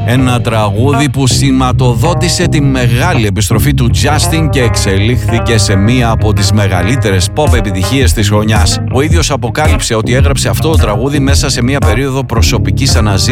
Ένα τραγούδι που σηματοδότησε τη μεγάλη επιστροφή του Justin και εξελίχθηκε σε μία από τις μεγαλύτερες pop επιτυχίες της χρονιάς. Ο ίδιος αποκάλυψε ότι έγραψε αυτό το τραγούδι μέσα σε μία περίοδο προσωπικής αναζήτησης